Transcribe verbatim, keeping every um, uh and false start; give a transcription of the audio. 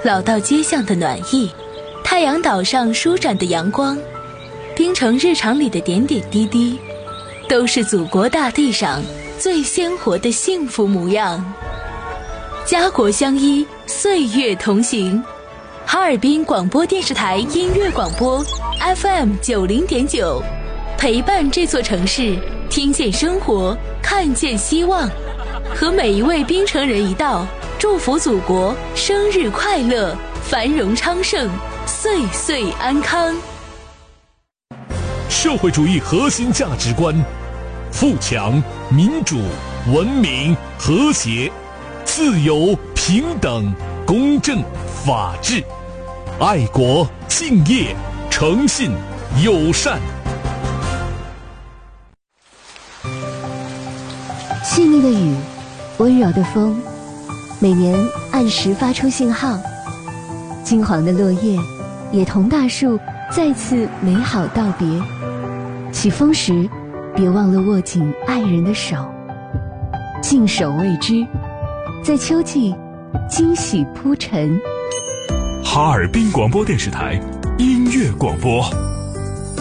老道街巷的暖意，太阳岛上舒展的阳光，槟城日常里的点点滴滴，都是祖国大地上最鲜活的幸福模样。家国相依，岁月同行。哈尔滨广播电视台音乐广播 F M 九零点九，陪伴这座城市，听见生活，看见希望。和每一位槟城人一道，祝福祖国生日快乐，繁荣昌盛，岁岁安康。 社会主义核心价值观：富强、民主、文明、和谐、自由、平等、公正、法治，爱国、敬业、诚信、友善。 细腻的雨，温柔的风，每年按时发出信号。金黄的落叶，也同大树再次美好道别。起风时，别忘了握紧爱人的手，静守未知，在秋季惊喜铺陈。 哈尔滨广播电视台音乐广播。